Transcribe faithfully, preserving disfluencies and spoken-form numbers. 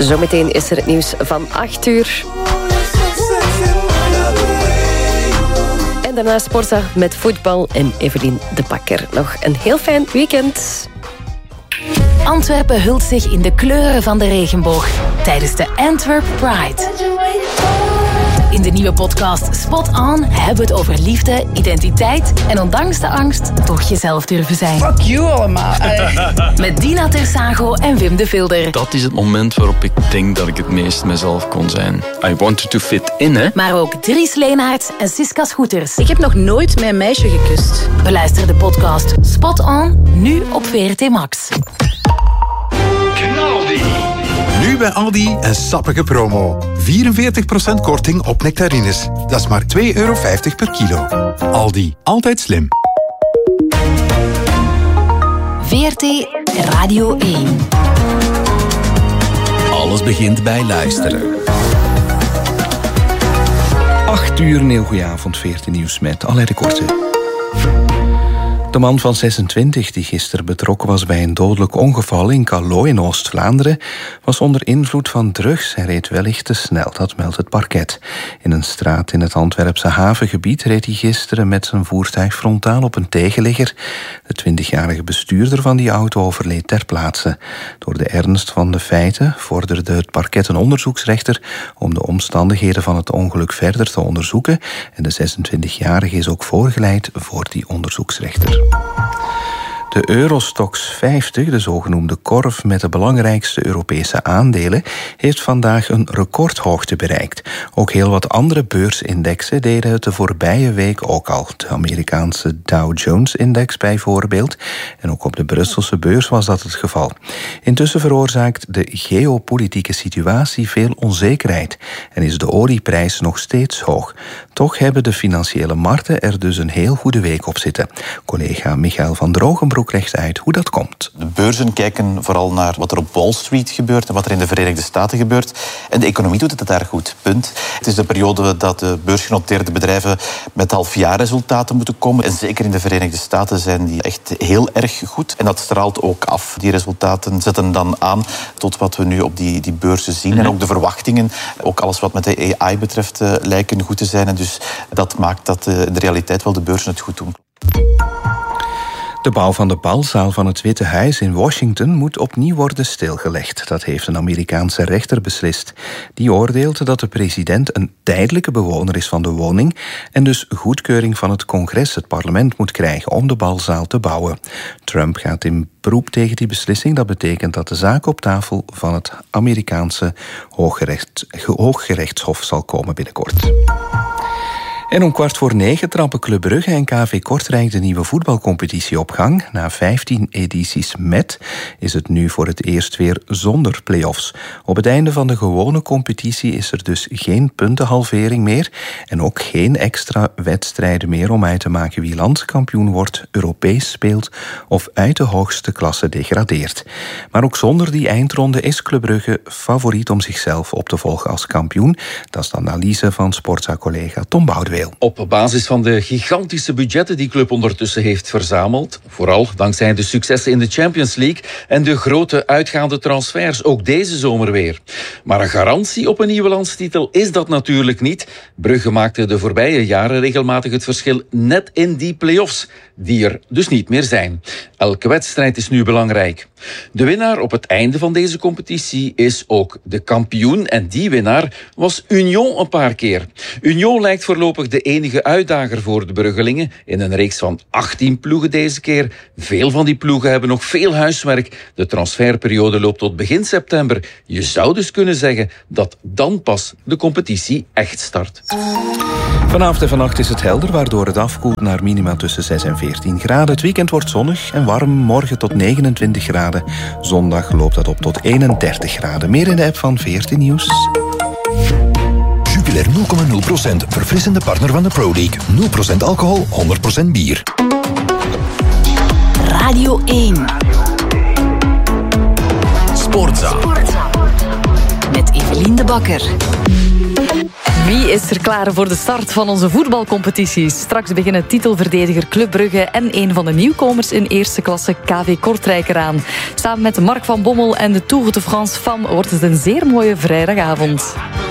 Zometeen is er het nieuws van acht uur. En daarna Sporza met voetbal en Evelien de Bakker. Nog een heel fijn weekend. Antwerpen hult zich in de kleuren van de regenboog tijdens de Antwerp Pride. In de nieuwe podcast Spot On hebben we het over liefde, identiteit en ondanks de angst toch jezelf durven zijn. Fuck you allemaal. Met Dina Tersago en Wim de Vilder. Dat is het moment waarop ik denk dat ik het meest mezelf kon zijn. I wanted to fit in, hè. Maar ook Dries Leenaerts en Siska Schoeters. Ik heb nog nooit mijn meisje gekust. Beluister de podcast Spot On, nu op V R T Max. Nu bij Aldi een sappige promo. vierenveertig procent korting op nectarines. Dat is maar twee euro vijftig per kilo. Aldi, altijd slim. V R T Radio één. Alles begint bij luisteren. acht uur, een heel goeie avond, V R T Nieuws met Alain de Korte. De man van zesentwintig, die gisteren betrokken was bij een dodelijk ongeval in Calais in Oost-Vlaanderen, was onder invloed van drugs en reed wellicht te snel, dat meldt het parket. In een straat in het Antwerpse havengebied reed hij gisteren met zijn voertuig frontaal op een tegenligger. De twintigjarige bestuurder van die auto overleed ter plaatse. Door de ernst van de feiten vorderde het parket een onderzoeksrechter om de omstandigheden van het ongeluk verder te onderzoeken en de zesentwintigjarige is ook voorgeleid voor die onderzoeksrechter. De Eurostoxx vijftig, de zogenoemde korf met de belangrijkste Europese aandelen, heeft vandaag een recordhoogte bereikt. Ook heel wat andere beursindexen deden het de voorbije week ook al. De Amerikaanse Dow Jones-index bijvoorbeeld. En ook op de Brusselse beurs was dat het geval. Intussen veroorzaakt de geopolitieke situatie veel onzekerheid en is de olieprijs nog steeds hoog. Toch hebben de financiële markten er dus een heel goede week op zitten. Collega Michael van Drogenbroek legt uit hoe dat komt. De beurzen kijken vooral naar wat er op Wall Street gebeurt en wat er in de Verenigde Staten gebeurt. En de economie doet het daar goed, punt. Het is de periode dat de beursgenoteerde bedrijven met halfjaarresultaten moeten komen. En zeker in de Verenigde Staten zijn die echt heel erg goed. En dat straalt ook af. Die resultaten zetten dan aan tot wat we nu op die, die beurzen zien. En ook de verwachtingen, ook alles wat met de A I betreft, uh, lijken goed te zijn. En dus dat maakt dat uh, in de realiteit wel de beurzen het goed doen. De bouw van de balzaal van het Witte Huis in Washington moet opnieuw worden stilgelegd. Dat heeft een Amerikaanse rechter beslist. Die oordeelt dat de president een tijdelijke bewoner is van de woning en dus goedkeuring van het congres, het parlement, moet krijgen om de balzaal te bouwen. Trump gaat in beroep tegen die beslissing. Dat betekent dat de zaak op tafel van het Amerikaanse Hooggerecht, Hooggerechtshof zal komen binnenkort. En om kwart voor negen trappen Club Brugge en K V Kortrijk de nieuwe voetbalcompetitie op gang. Na vijftien edities met is het nu voor het eerst weer zonder play-offs. Op het einde van de gewone competitie is er dus geen puntenhalvering meer en ook geen extra wedstrijden meer om uit te maken wie landskampioen wordt, Europees speelt of uit de hoogste klasse degradeert. Maar ook zonder die eindronde is Club Brugge favoriet om zichzelf op te volgen als kampioen. Dat is de analyse van Sportza-collega Tom Boudewijn. Op basis van de gigantische budgetten die club ondertussen heeft verzameld, vooral dankzij de successen in de Champions League en de grote uitgaande transfers, ook deze zomer weer. Maar een garantie op een nieuwe landstitel is dat natuurlijk niet. Brugge maakte de voorbije jaren regelmatig het verschil net in die play-offs, die er dus niet meer zijn. Elke wedstrijd is nu belangrijk. De winnaar op het einde van deze competitie is ook de kampioen en die winnaar was Union een paar keer. Union lijkt voorlopig de enige uitdager voor de Bruggelingen in een reeks van achttien ploegen deze keer. Veel van die ploegen hebben nog veel huiswerk. De transferperiode loopt tot begin september. Je zou dus kunnen zeggen dat dan pas de competitie echt start. Vanavond en vannacht is het helder, waardoor het afkoelt naar minima tussen zes en veertien graden. Het weekend wordt zonnig en warm, morgen tot negenentwintig graden. Zondag loopt dat op tot eenendertig graden. Meer in de app van V R T Nieuws. Jupiler nul komma nul procent, verfrissende partner van de Pro League. nul procent alcohol, honderd procent bier. Radio één. Sportza. Met Evelien de Bakker. Wie is er klaar voor de start van onze voetbalcompetities? Straks beginnen titelverdediger Club Brugge en een van de nieuwkomers in eerste klasse K V Kortrijk eraan. Samen met Mark van Bommel en de Tour de France Femme wordt het een zeer mooie vrijdagavond.